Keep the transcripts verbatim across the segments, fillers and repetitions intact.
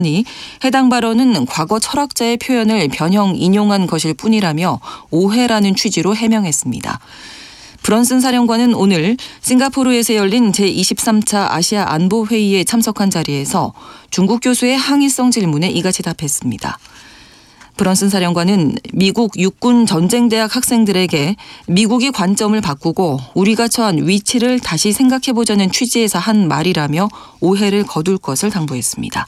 해당 발언은 과거 철학자의 표현을 변형 인용한 것일 뿐이라며 오해라는 취지로 해명했습니다. 브런슨 사령관은 오늘 싱가포르에서 열린 제이십삼 차 아시아 안보회의에 참석한 자리에서 중국 교수의 항의성 질문에 이같이 답했습니다. 브런슨 사령관은 미국 육군 전쟁대학 학생들에게 미국이 관점을 바꾸고 우리가 처한 위치를 다시 생각해보자는 취지에서 한 말이라며 오해를 거둘 것을 당부했습니다.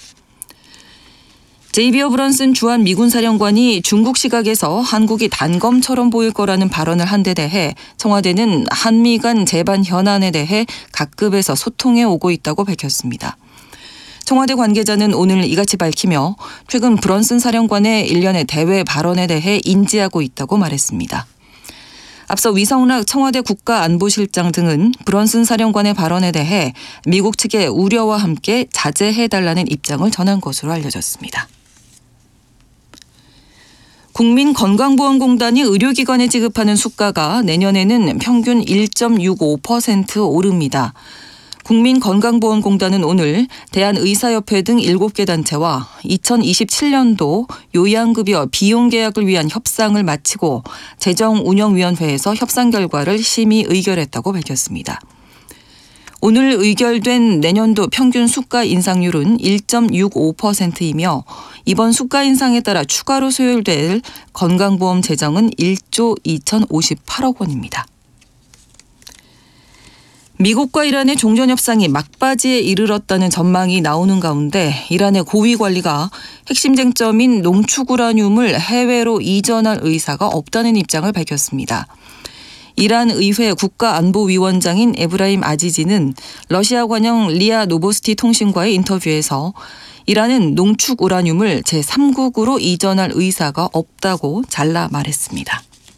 제이비어 브런슨 주한 미군 사령관이 중국 시각에서 한국이 단검처럼 보일 거라는 발언을 한 데 대해 청와대는 한미 간 재반 현안에 대해 각급에서 소통해 오고 있다고 밝혔습니다. 청와대 관계자는 오늘 이같이 밝히며 최근 브런슨 사령관의 일련의 대외 발언에 대해 인지하고 있다고 말했습니다. 앞서 위성락 청와대 국가안보실장 등은 브런슨 사령관의 발언에 대해 미국 측의 우려와 함께 자제해달라는 입장을 전한 것으로 알려졌습니다. 국민건강보험공단이 의료기관에 지급하는 수가가 내년에는 평균 일 점 육오 퍼센트 오릅니다. 국민건강보험공단은 오늘 대한의사협회 등 일곱 개 단체와 이천이십칠 년도 요양급여 비용계약을 위한 협상을 마치고 재정운영위원회에서 협상 결과를 심의 의결했다고 밝혔습니다. 오늘 의결된 내년도 평균 수가 인상률은 일 점 육오 퍼센트이며 이번 수가 인상에 따라 추가로 소요될 건강보험 재정은 일조 이천오십팔억 원입니다. 미국과 이란의 종전협상이 막바지에 이르렀다는 전망이 나오는 가운데 이란의 고위 관리가 핵심 쟁점인 농축우라늄을 해외로 이전할 의사가 없다는 입장을 밝혔습니다. 이란 의회 국가안보위원장인 에브라임 아지지는 러시아 관영 리아 노보스티 통신과의 인터뷰에서 이란은 농축우라늄을 제삼국으로 이전할 의사가 없다고 잘라 말했습니다.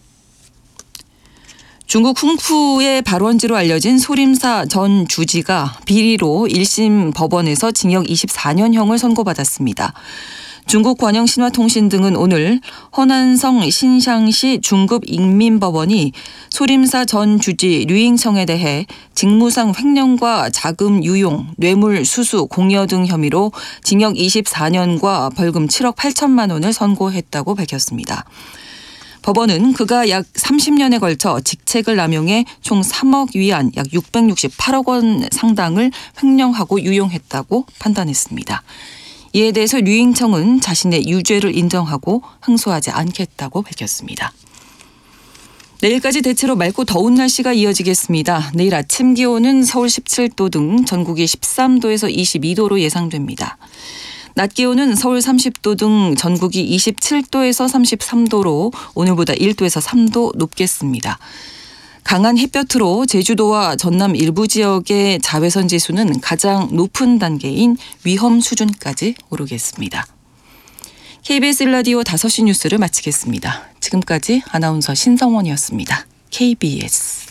중국 훈푸의 발원지로 알려진 소림사 전 주지가 비리로 일 심 법원에서 징역 이십사 년형을 선고받았습니다. 중국 관영신화통신 등은 오늘 허난성 신샹시 중급인민법원이 소림사 전 주지 류잉청에 대해 직무상 횡령과 자금 유용, 뇌물 수수, 공여 등 혐의로 징역 이십사 년과 벌금 칠억 팔천만 원을 선고했다고 밝혔습니다. 법원은 그가 약 삼십 년에 걸쳐 직책을 남용해 총 삼억 위안 약 육백육십팔억 원 상당을 횡령하고 유용했다고 판단했습니다. 이에 대해서 류잉청은 자신의 유죄를 인정하고 항소하지 않겠다고 밝혔습니다. 내일까지 대체로 맑고 더운 날씨가 이어지겠습니다. 내일 아침 기온은 서울 십칠 도 등 전국이 십삼 도에서 이십이 도로 예상됩니다. 낮 기온은 서울 삼십 도 등 전국이 이십칠 도에서 삼십삼 도로 오늘보다 일 도에서 삼 도 높겠습니다. 강한 햇볕으로 제주도와 전남 일부 지역의 자외선 지수는 가장 높은 단계인 위험 수준까지 오르겠습니다. 케이비에스 일 라디오 다섯 시 뉴스를 마치겠습니다. 지금까지 아나운서 신성원이었습니다. 케이비에스